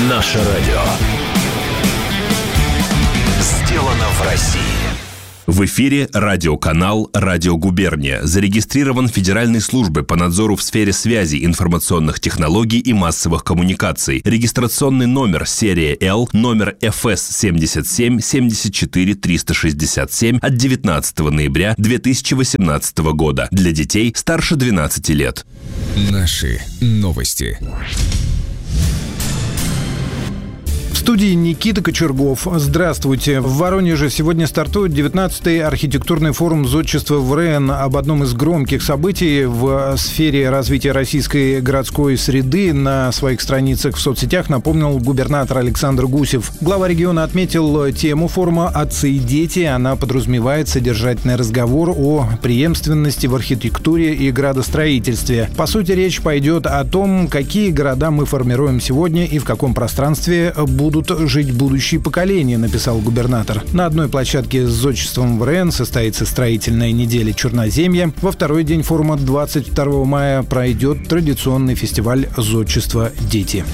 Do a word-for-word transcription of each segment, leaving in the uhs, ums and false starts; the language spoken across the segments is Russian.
Наше радио. Сделано в России. В эфире радиоканал «Радио Губерния». Зарегистрирован Федеральной службой по надзору в сфере связи, информационных технологий и массовых коммуникаций. Регистрационный номер серия Л, номер эф эс семьдесят семь семьдесят четыре триста шестьдесят семь от девятнадцатого ноября две тысячи восемнадцатого года. Для детей старше двенадцати лет. Наши новости. В студии Никита Кочергов. Здравствуйте. В Воронеже сегодня стартует девятнадцатый архитектурный форум зодчества в РЭН. Об одном из громких событий в сфере развития российской городской среды на своих страницах в соцсетях напомнил губернатор Александр Гусев. Глава региона отметил тему форума «Отцы и дети». Она подразумевает содержательный разговор о преемственности в архитектуре и градостроительстве. По сути, речь пойдет о том, какие города мы формируем сегодня и в каком пространстве будут будут жить будущие поколения, написал губернатор. На одной площадке с зодчеством в РЭН состоится строительная неделя Черноземья. Во второй день форума двадцать второго мая пройдет традиционный фестиваль зодчества «Дети».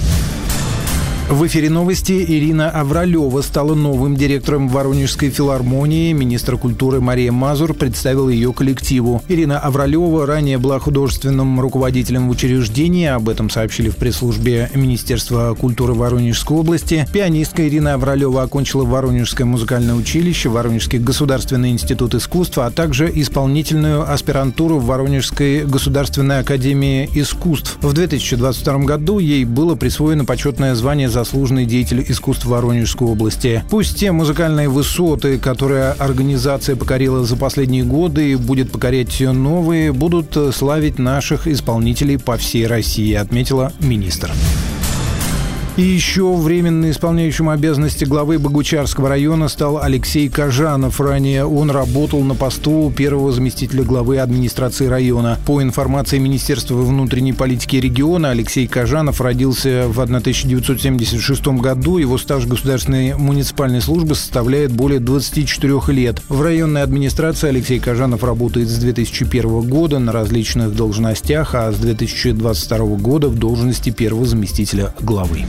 В эфире новости. Ирина Авралева стала новым директором Воронежской филармонии. Министр культуры Мария Мазур представила ее коллективу. Ирина Авралева ранее была художественным руководителем в учреждении. Об этом сообщили в пресс-службе Министерства культуры Воронежской области. Пианистка Ирина Авралева окончила Воронежское музыкальное училище, Воронежский государственный институт искусства, а также исполнительную аспирантуру в Воронежской государственной академии искусств. В две тысячи двадцать втором году ей было присвоено почетное звание за заслуженный деятель искусств Воронежской области. Пусть те музыкальные высоты, которые организация покорила за последние годы и будет покорять новые, будут славить наших исполнителей по всей России, отметила министр. И еще временно исполняющим обязанности главы Богучарского района стал Алексей Кожанов. Ранее он работал на посту первого заместителя главы администрации района. По информации Министерства внутренней политики региона, Алексей Кожанов родился в тысяча девятьсот семьдесят шестом году. Его стаж государственной муниципальной службы составляет более двадцати четырёх лет. В районной администрации Алексей Кожанов работает с две тысячи первого года на различных должностях, а с две тысячи двадцать второго года в должности первого заместителя главы.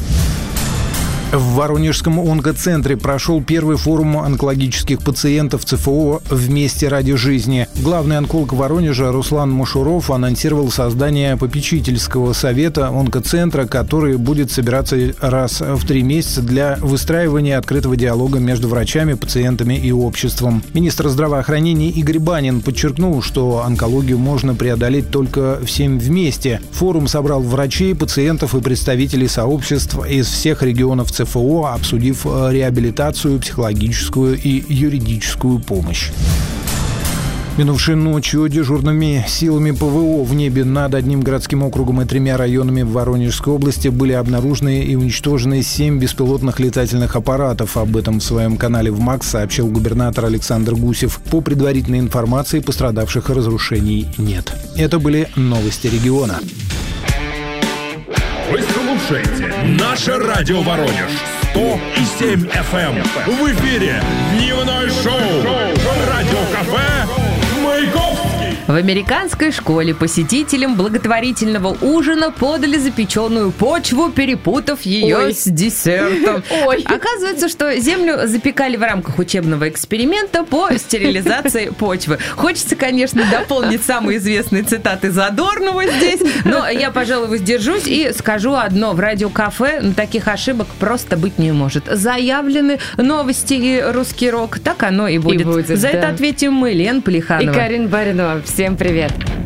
В Воронежском онкоцентре прошел первый форум онкологических пациентов ЦФО «Вместе ради жизни». Главный онколог Воронежа Руслан Мушуров анонсировал создание попечительского совета онкоцентра, который будет собираться раз в три месяца для выстраивания открытого диалога между врачами, пациентами и обществом. Министр здравоохранения Игорь Банин подчеркнул, что онкологию можно преодолеть только всем вместе. Форум собрал врачей, пациентов и представителей сообществ из всех регионов ЦФО. ЦФО, обсудив реабилитацию, психологическую и юридическую помощь. Минувшей ночью дежурными силами ПВО в небе над одним городским округом и тремя районами в Воронежской области были обнаружены и уничтожены семь беспилотных летательных аппаратов. Об этом в своем канале в МАКС сообщил губернатор Александр Гусев. По предварительной информации, пострадавших и разрушений нет. Это были новости региона. Вы слушаете «Наше радио Воронеж» сто и семь эф эм. В эфире дневное шоу «Радиокафе Маяковский». В американской школе посетителям благотворительного ужина подали запеченную почву, перепутав ее Ой. с десертом. Ой. Оказывается, что землю запекали в рамках учебного эксперимента по стерилизации почвы. Хочется, конечно, дополнить самые известные цитаты Задорнова здесь, но я, пожалуй, воздержусь и скажу одно. В радиокафе таких ошибок просто быть не может. Заявлены новости и русский рок, так оно и будет. И будет, За да. это ответим мы, Лен Полиханова. И Карин Баринова. Всем привет!